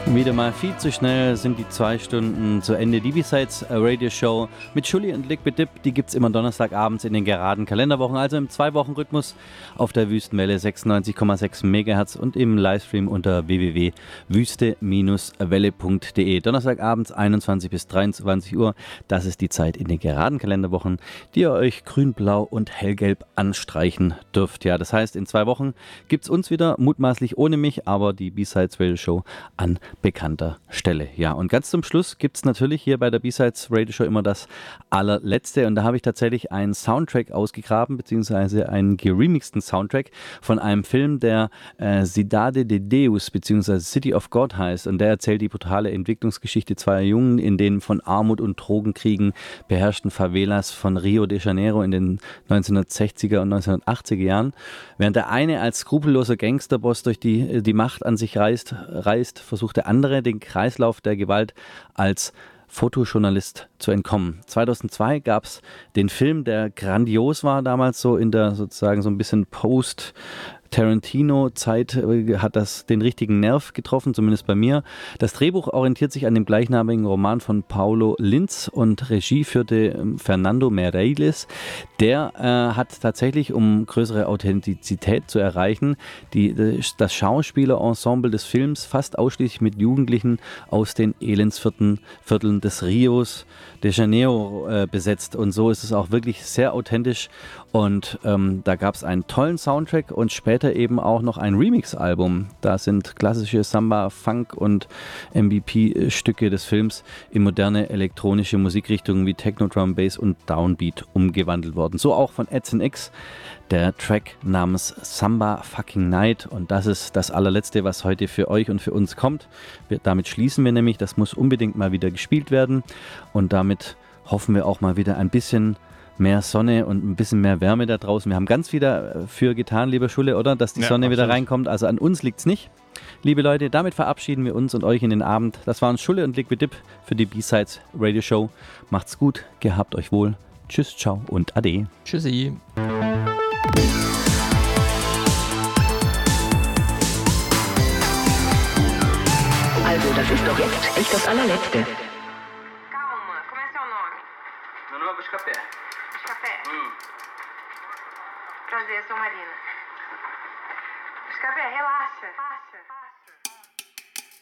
Wieder mal viel zu schnell sind die 2 Stunden zu Ende. Die B-Sides Radio Show mit Schulli und Liquid Dip, die gibt es immer donnerstagabends in den geraden Kalenderwochen, also im 2-Wochen-Rhythmus auf der Wüstenwelle 96,6 MHz und im Livestream unter www.wüste-welle.de. Donnerstagabends 21 bis 23 Uhr, das ist die Zeit in den geraden Kalenderwochen, die ihr euch grün, blau und hellgelb anstreichen dürft. Ja, das heißt, in 2 Wochen gibt es uns wieder, mutmaßlich ohne mich, aber die B-Sides Radio Show an bekannter Stelle. Ja, und ganz zum Schluss gibt es natürlich hier bei der B-Sides Radio Show immer das allerletzte und da habe ich tatsächlich einen Soundtrack ausgegraben, beziehungsweise einen geremixten Soundtrack von einem Film, der Cidade de Deus, beziehungsweise City of God heißt und der erzählt die brutale Entwicklungsgeschichte zweier Jungen in den von Armut und Drogenkriegen beherrschten Favelas von Rio de Janeiro in den 1960er und 1980er Jahren. Während der eine als skrupelloser Gangsterboss durch die Macht an sich reißt, versucht der andere, den Kreislauf der Gewalt als Fotojournalist zu entkommen. 2002 gab es den Film, der grandios war, damals so in der sozusagen so ein bisschen Tarantino-Zeit hat das den richtigen Nerv getroffen, zumindest bei mir. Das Drehbuch orientiert sich an dem gleichnamigen Roman von Paulo Lins und Regie führte Fernando Meirelles. Der hat tatsächlich, um größere Authentizität zu erreichen, das Schauspielerensemble des Films fast ausschließlich mit Jugendlichen aus den Elendsvierteln des Rios de Janeiro besetzt. Und so ist es auch wirklich sehr authentisch. Und da gab es einen tollen Soundtrack und später eben auch noch ein Remix-Album. Da sind klassische Samba, Funk und MVP-Stücke des Films in moderne elektronische Musikrichtungen wie Techno, Drum, Bass und Downbeat umgewandelt worden. So auch von Edson X, der Track namens Samba Fucking Night. Und das ist das allerletzte, was heute für euch und für uns kommt. Damit schließen wir nämlich, das muss unbedingt mal wieder gespielt werden. Und damit hoffen wir auch mal wieder ein bisschen mehr Sonne und ein bisschen mehr Wärme da draußen. Wir haben ganz viel dafür getan, lieber Schulle, oder? Dass die Sonne wieder reinkommt. Also an uns liegt es nicht. Liebe Leute, damit verabschieden wir uns und euch in den Abend. Das waren Schulle und Liquid Dip für die B-Sides Radio Show. Macht's gut, gehabt euch wohl. Tschüss, ciao und ade. Tschüssi. Also, das ist doch jetzt echt das allerletzte. Calma, como é seu nome? Meu nome é Buscapé. Buscapé? Prazer, sou Marina. Buscapé, relaxa.